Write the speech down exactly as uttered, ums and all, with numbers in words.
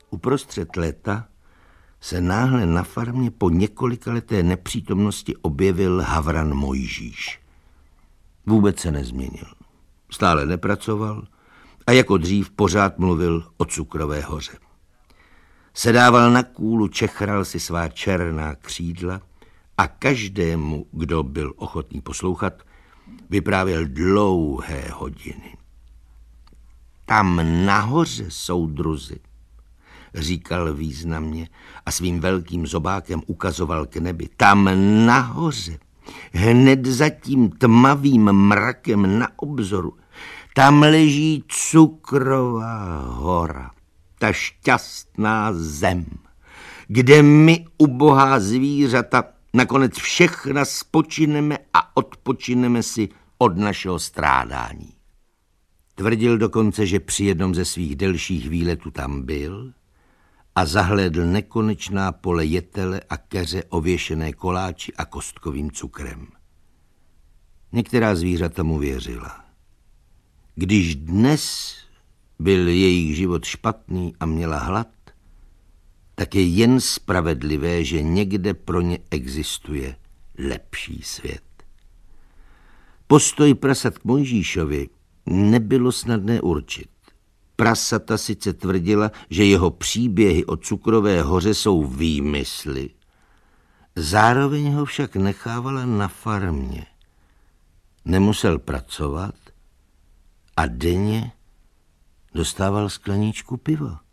Uprostřed léta se náhle na farmě po několikaleté nepřítomnosti objevil Havran Mojžíš. Vůbec se nezměnil. Stále nepracoval a jako dřív pořád mluvil o Cukrové hoře. Sedával na kůlu, čechral si svá černá křídla a každému, kdo byl ochotný poslouchat, vyprávěl dlouhé hodiny. Tam nahoře jsou druzy, říkal významně a svým velkým zobákem ukazoval k nebi. Tam nahoře, hned za tím tmavým mrakem na obzoru, tam leží Cukrová hora, ta šťastná zem, kde my, ubohá zvířata, nakonec všechna spočineme a odpočineme si od našeho strádání. Tvrdil dokonce, že při jednom ze svých delších výletů tam byl a zahlédl nekonečná pole jetele a keře ověšené koláči a kostkovým cukrem. Některá zvířata mu věřila. Když dnes byl jejich život špatný a měla hlad, tak je jen spravedlivé, že někde pro ně existuje lepší svět. Postoj prasat k Mojžíšovi nebylo snadné určit. Prasata sice tvrdila, že jeho příběhy o Cukrové hoře jsou výmysly, zároveň ho však nechávala na farmě. Nemusel pracovat a denně dostával skleničku piva.